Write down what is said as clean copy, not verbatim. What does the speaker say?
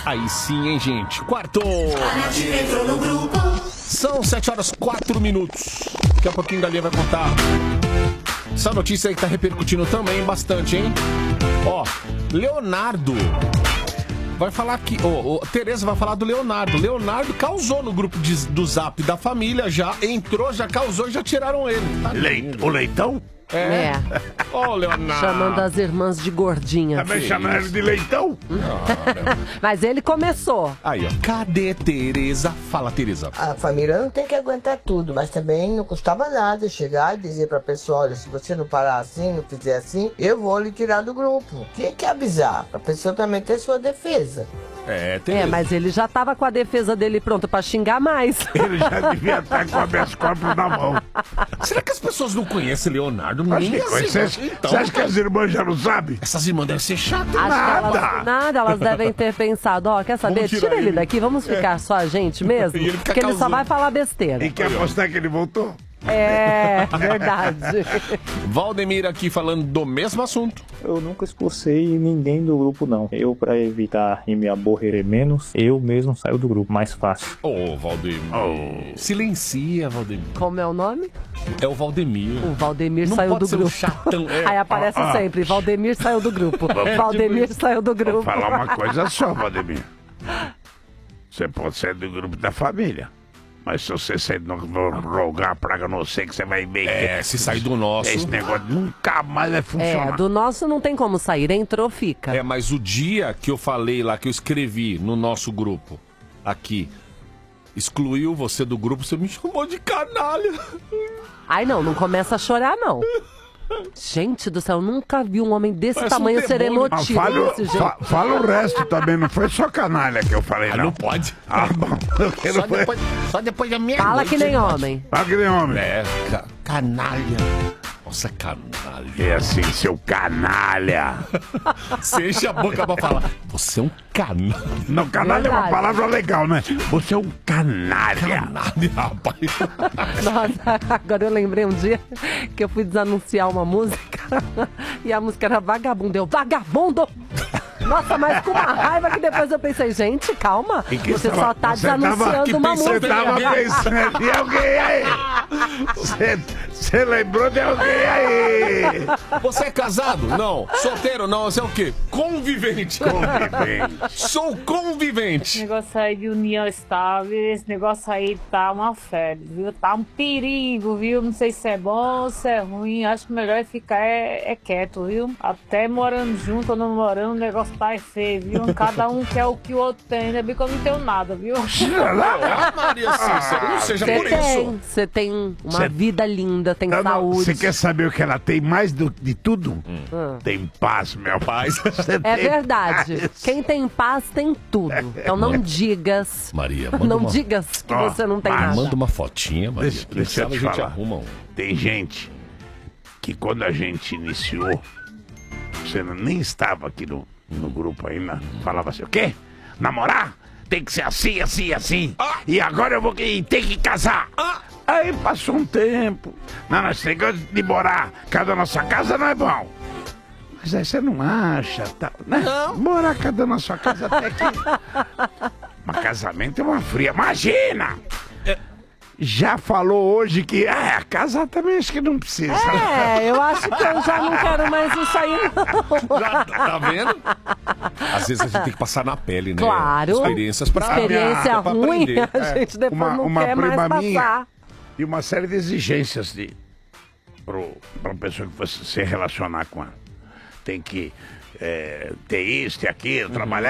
Aí sim, hein, gente? Quarto! São 7h04. Daqui a pouquinho a Galinha vai contar. Essa notícia aí tá repercutindo também bastante, hein? Ó, Leonardo vai falar que... Tereza vai falar do Leonardo. Leonardo causou no grupo do Zap da família, já entrou, já causou e já tiraram ele. O Leitão? É. Ô, Leonardo. Chamando as irmãs de gordinha. Também chamando ele de Leitão? Mas ele começou. Aí, ó. Cadê Tereza? Fala, Tereza. A família não tem que aguentar tudo, mas também não custava nada chegar e dizer pra pessoa, olha, se você não parar assim, não fizer assim, eu vou lhe tirar do grupo. Tem que avisar, pra pessoa também ter sua defesa. Mas ele já tava com a defesa dele pronta pra xingar mais. Ele já devia estar com habeas corpus na mão. Será que as pessoas não conhecem Leonardo? Acho que conhece. Então, Você acha que as irmãs já não sabem? essas irmãs devem ser chatas. Nada, elas devem ter pensado, ó, quer saber? Vamos tirar Tira ele ele. daqui, vamos ficar só a gente mesmo, E ele fica porque ele só causando. vai falar besteira. E quer mostrar que ele voltou? É, verdade. Valdemir aqui falando do mesmo assunto. Eu nunca expulsei ninguém do grupo, não. Eu, pra evitar e me aborrecer menos, eu mesmo saio do grupo, mais fácil. Ô, Valdemir. Silencia, Valdemir. Como é o nome? É o Valdemir. O Valdemir Não saiu pode do ser um grupo. chatão. É. Aí aparece sempre, Valdemir saiu do grupo. Valdemir saiu do grupo. Vou falar uma coisa só, Valdemir. Você pode sair do grupo da família. Mas se você sair, não vou rogar a praga, não sei que você vai ver. Se sair do nosso... Esse negócio nunca mais vai funcionar. Do nosso não tem como sair, entrou, fica. mas o dia que eu falei lá, que eu escrevi no nosso grupo, aqui, excluiu você do grupo, você me chamou de canalha. Ai, não começa a chorar, não. Gente do céu, eu nunca vi um homem desse Parece um tamanho ser demônio. emotivo desse jeito. Fala o resto também, não foi só canalha que eu falei, não. Não pode. Bom. Só depois da minha Fala que nem homem. Fala que nem homem. Canalha. Nossa, canalha. É assim, seu canalha. Você enche a boca pra falar. Você é um canalha. Não, canalha é uma Verdade. palavra legal, né? Você é um canalha. Canalha, rapaz. Nossa, agora eu lembrei um dia que eu fui desanunciar uma música e a música era Vagabundo. Eu, vagabundo! Nossa, mas com uma raiva que depois eu pensei, gente, calma. Você só tá desanunciando uma Você música. tava pensando em alguém aí. Você lembrou de alguém aí. Você é casado? Não. Solteiro? Não. Você é o quê? Convivente. Sou Esse convivente. negócio aí de união estável, esse negócio aí tá uma febre, viu? Tá um perigo, viu? Não sei se é bom ou se é ruim. Acho que melhor é ficar quieto, viu? Até morando junto ou não morando, o negócio tá feio, viu? Cada um quer o que o outro tem. Ainda bem que eu não tenho nada, viu? Maria Cícera, não seja por isso. Você tem uma vida linda, tem saúde. Você quer saber o que ela tem mais de tudo? Tem paz, meu pai. É verdade. Quem tem paz tem tudo. Então não digas. Maria, manda Não uma... digas que você não tem nada. Manda uma fotinha, Maria. Deixa eu a te gente falar. arruma um. Tem gente que quando a gente iniciou, você nem estava aqui no grupo ainda, falava assim, o quê? Namorar? Tem que ser assim, assim, assim. E agora eu vou tem que casar. Aí passou um tempo. Não, nós temos de morar. Cada nossa casa não é bom. Mas aí você não acha, tá, né? Morar cada na sua casa até que... Mas casamento é uma fria. Imagina! Já falou hoje que casar também acho que não precisa. Eu acho que eu já não quero mais isso aí, não. Tá vendo? Às vezes a gente tem que passar na pele, né? Claro. Experiências pra Experiência pra ruim, aprender. a gente depois não quer mais passar. E uma série de exigências para uma pessoa que fosse se relacionar com ela. Tem que ter isso, ter aquilo, trabalhar.